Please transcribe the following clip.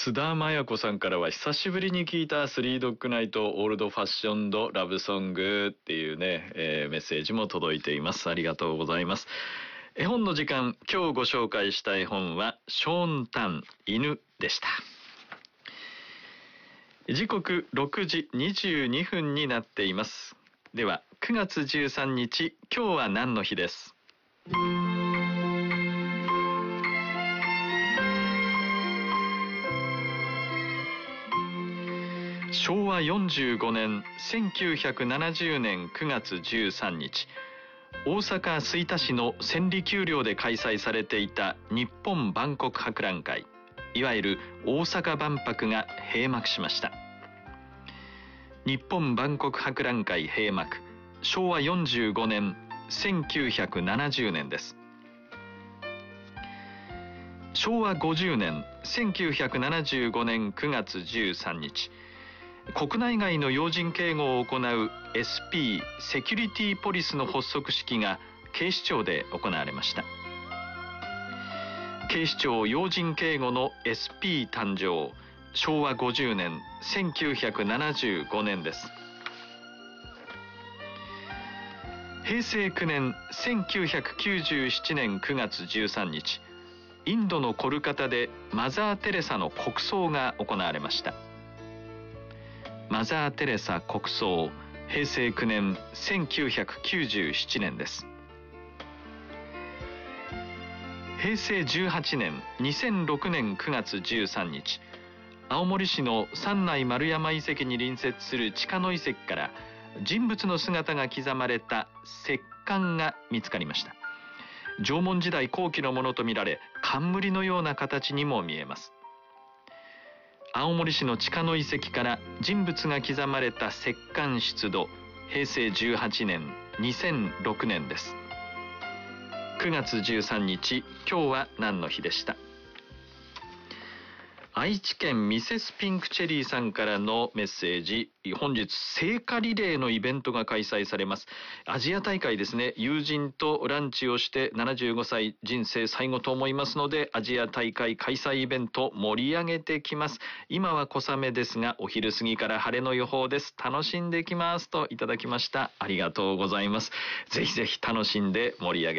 須田麻也子さんからは、久しぶりに聞いたスリードッグナイトオールドファッションドラブソングっていうね、メッセージも届いています。ありがとうございます。絵本の時間、今日ご紹介した絵本はショーンタン犬でした。時刻6時22分になっています。では9月13日、今日は何の日です？昭和45年1970年9月13日、大阪吹田市の千里丘陵で開催されていた日本万国博覧会、いわゆる大阪万博が閉幕しました。日本万国博覧会閉幕、昭和45年1970年です。昭和50年1975年9月13日、国内外の要人警護を行う SP セキュリティポリスの発足式が警視庁で行われました。警視庁要人警護の SP 誕生、昭和50年1975年です。平成9年1997年9月13日、インドのコルカタでマザー・テレサの国葬が行われました。マザー・テレサ国葬、平成9年1997年です。平成18年2006年9月13日、青森市の三内丸山遺跡に隣接する地下の遺跡から人物の姿が刻まれた石棺が見つかりました。縄文時代後期のものとみられ、冠のような形にも見えます。青森市の地下の遺跡から人物が刻まれた石棺出土、平成18年2006年です。9月13日、今日は何の日でした？愛知県ミセスピンクチェリーさんからのメッセージ。本日聖火リレーのイベントが開催されます。アジア大会ですね。友人とランチをして75歳人生最後と思いますので、アジア大会開催イベント盛り上げてきます。今は小雨ですが、お昼過ぎから晴れの予報です。楽しんできますといただきました。ありがとうございます。ぜひぜひ楽しんで盛り上げ